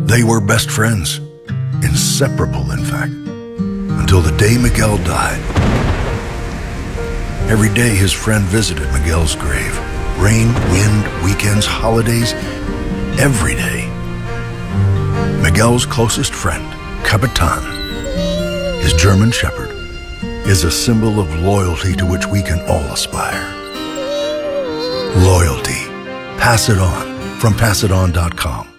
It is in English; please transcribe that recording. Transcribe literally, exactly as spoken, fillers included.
They were best friends, inseparable in fact, until the day Miguel died. Every day his friend visited Miguel's grave. Rain, wind, weekends, holidays, every day. Miguel's closest friend, Capitan, his German Shepherd, is a symbol of loyalty to which we can all aspire. Loyalty. Pass it on from pass it on dot com.